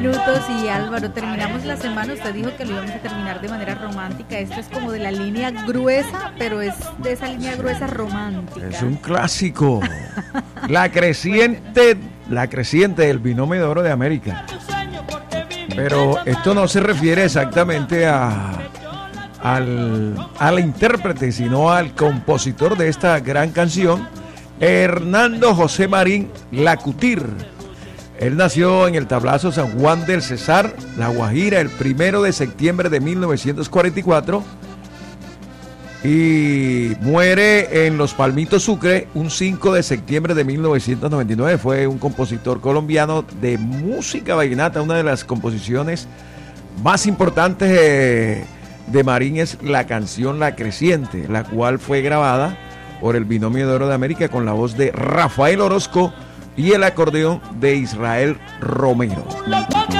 Minutos y Álvaro, terminamos la semana, usted dijo que lo íbamos a terminar de manera romántica, esto es como de la línea gruesa, pero es de esa línea gruesa romántica. Es un clásico, la creciente del binomio de oro de América. Pero esto no se refiere exactamente al intérprete, sino al compositor de esta gran canción, Hernando José Marín Lacutir. Él nació en el Tablazo San Juan del Cesar, La Guajira, el 1 de septiembre de 1944 y muere en Los Palmitos, Sucre, un 5 de septiembre de 1999. Fue un compositor colombiano de música vallenata. Una de las composiciones más importantes de Marín es la canción La Creciente, la cual fue grabada por el Binomio de Oro de América con la voz de Rafael Orozco y el acordeón de Israel Romero.